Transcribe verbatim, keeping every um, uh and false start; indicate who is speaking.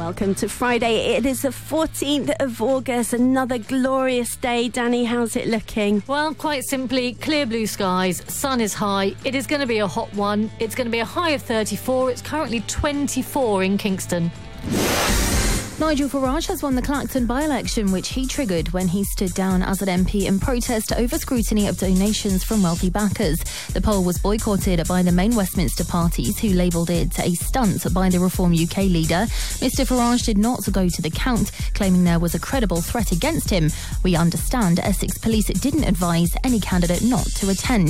Speaker 1: Welcome to Friday. It is the fourteenth of August, another glorious day. Danny, how's it looking?
Speaker 2: Well, quite simply, clear blue skies, sun is high. It is going to be a hot one. It's going to be a high of thirty-four. It's currently twenty-four in Kingston.
Speaker 3: Nigel Farage has won the Clacton by-election, which he triggered when he stood down as an M P in protest over scrutiny of donations from wealthy backers. The poll was boycotted by the main Westminster parties, who labelled it a stunt by the Reform U K leader. Mister Farage did not go to the count, claiming there was a credible threat against him. We understand Essex Police didn't advise any candidate not to attend.